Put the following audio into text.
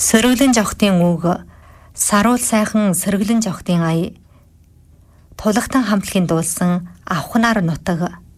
Сөрөглөн жавхтын үг, саруул сайхан сөрөглөн жавхтын ая, тулахтан хамтлагийн дуулсан авхнаар нутаг.